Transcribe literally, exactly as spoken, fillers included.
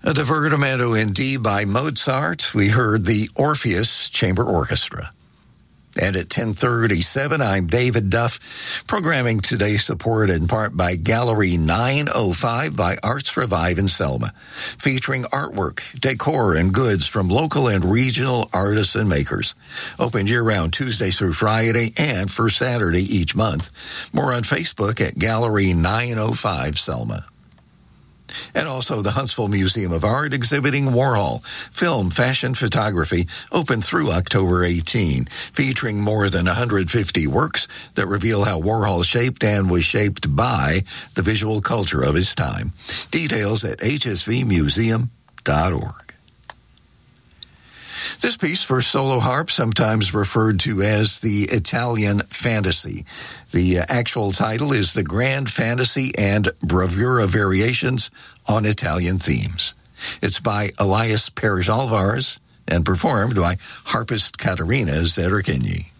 A divertimento in D by Mozart. We heard the Orpheus Chamber Orchestra. And at ten thirty-seven, I'm David Duff. Programming today supported in part by Gallery nine oh five by Arts Revive in Selma, featuring artwork, decor, and goods from local and regional artists and makers. Open year-round Tuesday through Friday and first Saturday each month. More on Facebook at Gallery nine oh five Selma. And also the Huntsville Museum of Art exhibiting Warhol, film, fashion, photography, open through October eighteenth, featuring more than one hundred fifty works that reveal how Warhol shaped and was shaped by the visual culture of his time. Details at h s v museum dot org. This piece for solo harp, sometimes referred to as the Italian Fantasy. The actual title is The Grand Fantasy and Bravura Variations on Italian Themes. It's by Elias Perez Alvarez and performed by harpist Caterina Zerachini.